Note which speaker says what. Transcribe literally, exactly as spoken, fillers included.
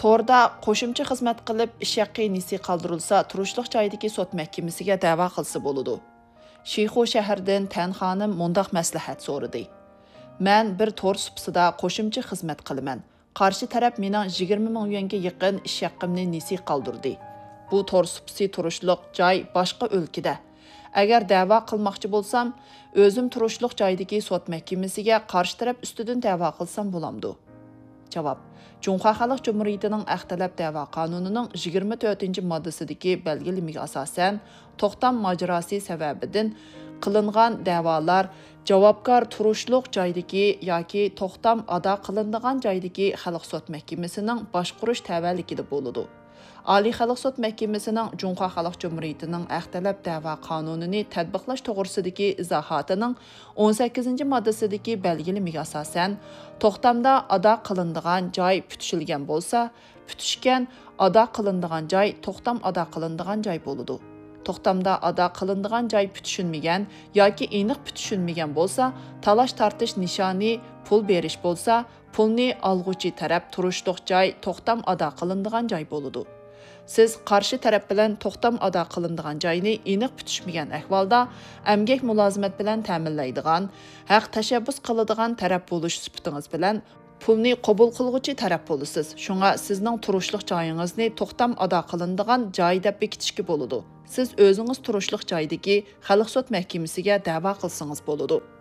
Speaker 1: Torda qo'shimcha xizmat qilib ish haqqi nesi qoldirilsa, turishliq joydagi sud mahkamasiga da'vo qilsa bo'ladi. Sheyxu shahardan Tan xonim mundaq maslahat so'radi. Men bir tor supsida qo'shimcha xizmat qilaman. Qarshi taraf mening yigirma ming yuanga yaqin ish haqqimni nesi qoldirdi. Bu tor supsi turishliq joy boshqa o'lkada. Agar da'vo qilmoqchi bo'lsam, o'zim turishliq joydagi sud mahkamasiga qarshi taraf ustidan da'vo qilsam bo'lamdi. Javob: Cunha Xalq Cumhuriyetining Aqtalab da'vo qonunining yigirma to'rtinchi moddasidagi belgilimiga asosan to'xtam majrosi sababidan qilingan da'volar javobgar turishliq joydagi yoki to'xtam ado qilinadigan joydagi xalq sud mahkamasining boshqarish tavallikida bo'ladi. Oliy Xalq sud mahkamasining Cunha Xalq Cumhuriyetining Aqtalab da'vo qonunini tatbiqlash to'g'risidagi izohotining o'n sakkizinchi moddasidagi belgilimiga asosan to'xtamda ado qilinadigan joy putishilgan bo'lsa, putishgan ado qilinadigan joy to'xtam ado qilinadigan joy bo'ladi. To'xtamda ado qilinadigan joy putishilmagan yoki aniq putishilmagan bo'lsa, talash tortish nishoni pul berish bo'lsa, pulni olg'uchi taraf turishliq joy to'xtam ado qilinadigan joy bo'ladi. Siz qarshi taraf bilan to'xtam ado qilinadigan joyni aniq putishmagan ahvolda amgak mulozimat bilan ta'minlaydigan, haq tashabbus qiladigan taraf bo'lish sifatingiz bilan pulni qabul qilguvchi taraf bo'lasiz. Shunga sizning turishliq joyingizni to'xtam ado qilinadigan joy deb bekitishga bo'ladi. Siz o'zingiz turishliq joydagi xalq sud mahkamasiga da'vo qilsangiz bo'ladi.